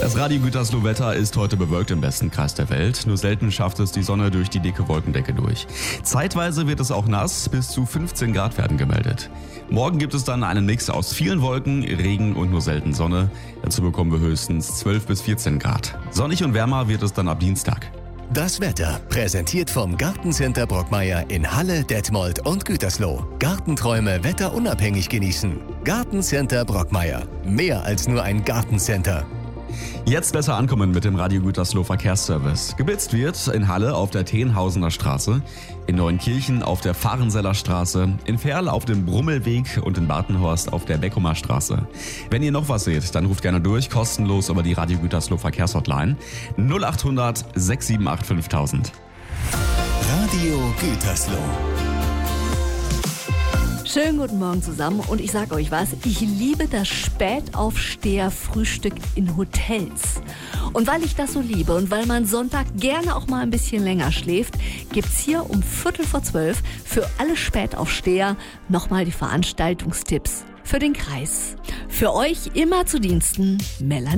Das Radio Gütersloh-Wetter ist heute bewölkt im besten Kreis der Welt. Nur selten schafft es die Sonne durch die dicke Wolkendecke durch. Zeitweise wird es auch nass, bis zu 15 Grad werden gemeldet. Morgen gibt es dann einen Mix aus vielen Wolken, Regen und nur selten Sonne. Dazu bekommen wir höchstens 12 bis 14 Grad. Sonnig und wärmer wird es dann ab Dienstag. Das Wetter präsentiert vom Gartencenter Brockmeier in Halle, Detmold und Gütersloh. Gartenträume wetterunabhängig genießen. Gartencenter Brockmeier. Mehr als nur ein Gartencenter. Jetzt besser ankommen mit dem Radio Gütersloh Verkehrsservice. Geblitzt wird in Halle auf der Tenhausener Straße, in Neuenkirchen auf der Fahrenseller Straße, in Ferl auf dem Brummelweg und in Bartenhorst auf der Beckumer Straße. Wenn ihr noch was seht, dann ruft gerne durch, kostenlos über die Radio Gütersloh Verkehrshotline 0800 678 5000. Radio Gütersloh. Schönen guten Morgen zusammen und ich sag euch was, ich liebe das Spätaufsteher-Frühstück in Hotels. Und weil ich das so liebe und weil man Sonntag gerne auch mal ein bisschen länger schläft, gibt's hier um 11:45 für alle Spätaufsteher nochmal die Veranstaltungstipps für den Kreis. Für euch immer zu Diensten, Melanie.